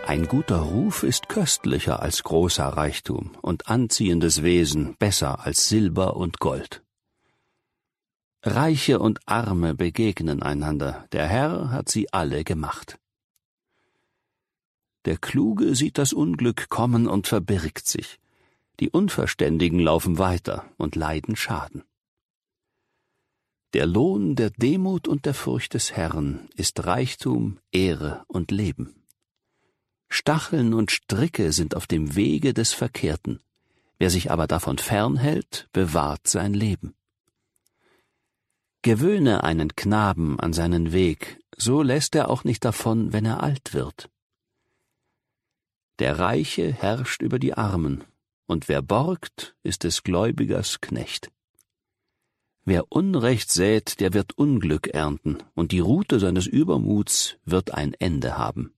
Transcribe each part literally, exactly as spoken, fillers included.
Ein guter Ruf ist köstlicher als großer Reichtum und anziehendes Wesen besser als Silber und Gold. Reiche und Arme begegnen einander, der Herr hat sie alle gemacht. Der Kluge sieht das Unglück kommen und verbirgt sich, die Unverständigen laufen weiter und leiden Schaden. Der Lohn der Demut und der Furcht des Herrn ist Reichtum, Ehre und Leben. Stacheln und Stricke sind auf dem Wege des Verkehrten, wer sich aber davon fernhält, bewahrt sein Leben. Gewöhne einen Knaben an seinen Weg, so lässt er auch nicht davon, wenn er alt wird. Der Reiche herrscht über die Armen, und wer borgt, ist des Gläubigers Knecht. Wer Unrecht sät, der wird Unglück ernten, und die Rute seines Übermuts wird ein Ende haben.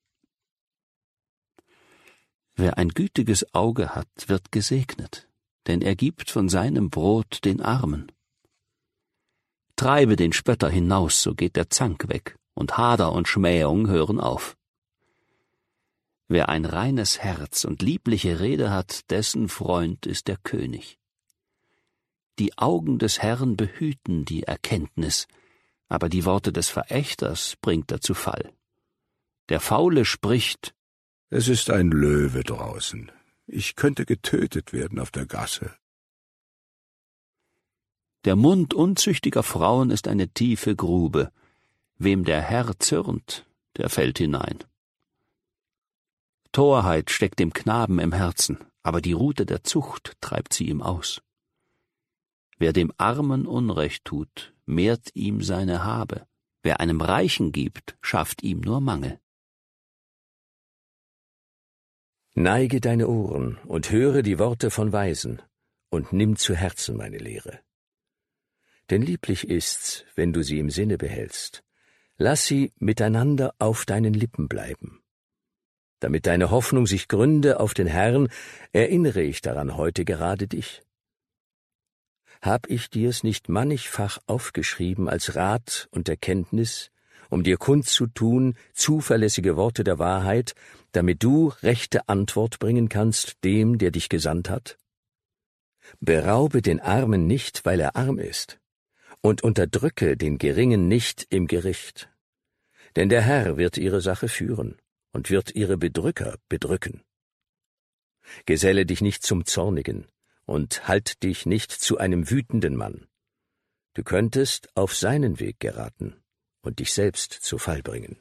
Wer ein gütiges Auge hat, wird gesegnet, denn er gibt von seinem Brot den Armen. Treibe den Spötter hinaus, so geht der Zank weg, und Hader und Schmähung hören auf. Wer ein reines Herz und liebliche Rede hat, dessen Freund ist der König. Die Augen des Herrn behüten die Erkenntnis, aber die Worte des Verächters bringt er zu Fall. Der Faule spricht: Es ist ein Löwe draußen. Ich könnte getötet werden auf der Gasse. Der Mund unzüchtiger Frauen ist eine tiefe Grube. Wem der Herr zürnt, der fällt hinein. Torheit steckt dem Knaben im Herzen, aber die Rute der Zucht treibt sie ihm aus. Wer dem Armen Unrecht tut, mehrt ihm seine Habe. Wer einem Reichen gibt, schafft ihm nur Mangel. Neige deine Ohren und höre die Worte von Weisen und nimm zu Herzen meine Lehre. Denn lieblich ist's, wenn du sie im Sinne behältst. Lass sie miteinander auf deinen Lippen bleiben. Damit deine Hoffnung sich gründe auf den Herrn, erinnere ich daran heute gerade dich. Hab ich dir's nicht mannigfach aufgeschrieben als Rat und Erkenntnis, um dir kundzutun zuverlässige Worte der Wahrheit, damit du rechte Antwort bringen kannst dem, der dich gesandt hat? Beraube den Armen nicht, weil er arm ist, und unterdrücke den Geringen nicht im Gericht. Denn der Herr wird ihre Sache führen und wird ihre Bedrücker bedrücken. Geselle dich nicht zum Zornigen und halt dich nicht zu einem wütenden Mann. Du könntest auf seinen Weg geraten und dich selbst zu Fall bringen.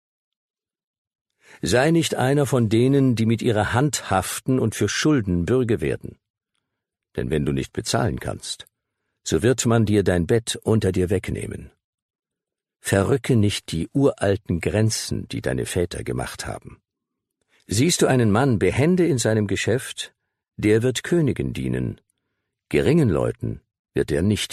Sei nicht einer von denen, die mit ihrer Hand haften und für Schulden Bürge werden. Denn wenn du nicht bezahlen kannst, so wird man dir dein Bett unter dir wegnehmen. Verrücke nicht die uralten Grenzen, die deine Väter gemacht haben. Siehst du einen Mann behende in seinem Geschäft, der wird Königen dienen, geringen Leuten wird er nicht